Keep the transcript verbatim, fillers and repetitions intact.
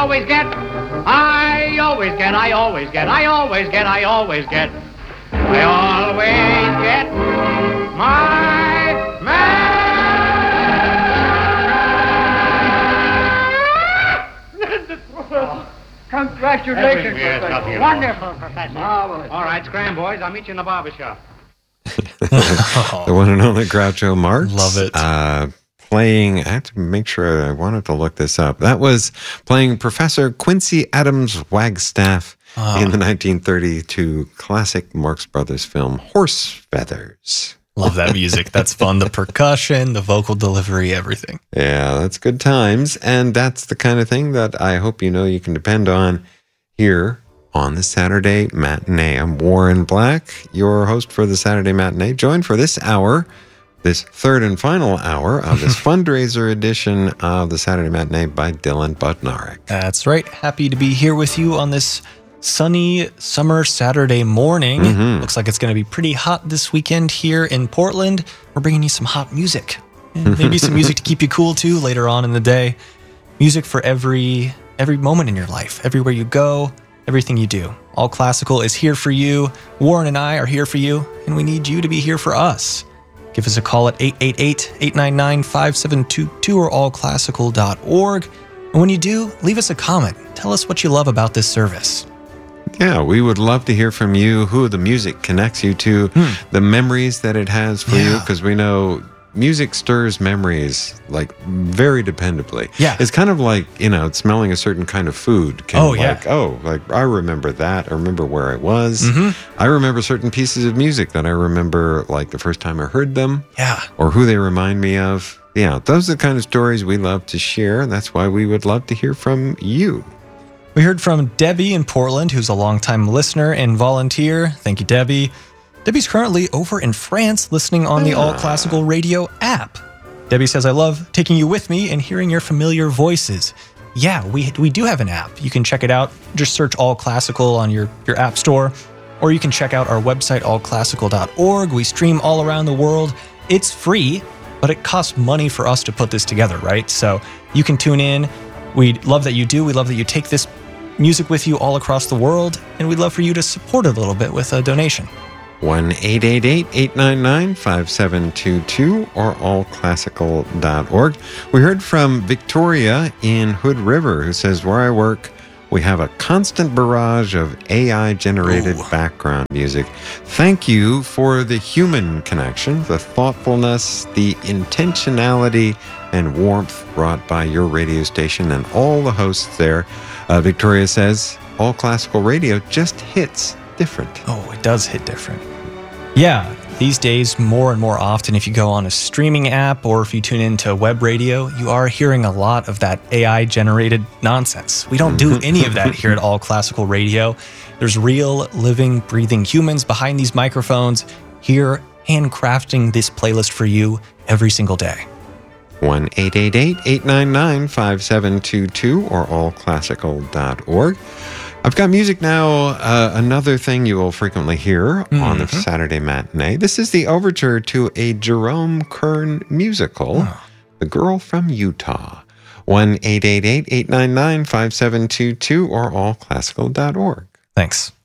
always get, I always get, I always get, I always get, I always get, I always get my man. Congratulations, Yes, Professor. Wonderful, Professor. Marvelous. All right, scram, boys. I'll meet you in the barber shop. The one and only Groucho Marx. Love it. Uh, playing, I have to make sure, I wanted to look this up. That was playing Professor Quincy Adams Wagstaff Oh. in the nineteen thirty-two classic Marx Brothers film Horse Feathers. Love that music. That's fun. The percussion, the vocal delivery, everything. Yeah, that's good times. And that's the kind of thing that I hope you know you can depend on here on the Saturday Matinee. I'm Warren Black, your host for the Saturday Matinee. Joined for this hour, this third and final hour of this fundraiser edition of the Saturday Matinee by Dylan Budnarek. That's right. Happy to be here with you on this sunny summer Saturday morning. Mhm. Looks like it's going to be pretty hot this weekend here in Portland. We're bringing you some hot music. And maybe some music to keep you cool too later on in the day. Music for every every moment in your life, everywhere you go, everything you do. All Classical is here for you. Warren and I are here for you, and we need you to be here for us. Give us a call at eight eight eight, eight nine nine, five seven two two or all classical dot org. And when you do, leave us a comment. Tell us what you love about this service. Yeah, we would love to hear from you who the music connects you to, the memories that it has for you, Yeah. because we know music stirs memories like very dependably. Yeah. It's kind of like, you know, smelling a certain kind of food. Can Oh, yeah. like, oh, like I remember that. I remember where I was. Mhm. I remember certain pieces of music that I remember like the first time I heard them Yeah. or who they remind me of. Yeah, those are the kind of stories we love to share. That's why we would love to hear from you. We heard from Debbie in Portland, who's a longtime listener and volunteer. Thank you, Debbie. Debbie's currently over in France listening on the All Classical Radio app. Debbie says, I love taking you with me and hearing your familiar voices. Yeah, we we do have an app. You can check it out. Just search All Classical on your, your app store, or you can check out our website, all classical dot org. We stream all around the world. It's free, but it costs money for us to put this together, right? So you can tune in. We love that you do. We love that you take this music with you all across the world, and we'd love for you to support it a little bit with a donation. one eight eight eight, eight nine nine, five seven two two or all classical dot org. We heard from Victoria in Hood River, who says, where I work, we have a constant barrage of A I-generated Ooh. background music. Thank you for the human connection, the thoughtfulness, the intentionality, and warmth brought by your radio station and all the hosts there. Uh, Victoria says, All Classical Radio just hits different. Oh, it does hit different. Yeah, these days, more and more often, if you go on a streaming app or if you tune into web radio, you are hearing a lot of that A I-generated nonsense. We don't do any of that here at All Classical Radio. There's real, living, breathing humans behind these microphones here handcrafting this playlist for you every single day. one eight eight eight, eight nine nine, five seven two two or all classical dot org. I've got music now, uh, another thing you will frequently hear mm-hmm. on the Saturday Matinee. This is the overture to a Jerome Kern musical, oh. The Girl from Utah. one eight eight eight, eight nine nine, five seven two two or all classical dot org. Thanks.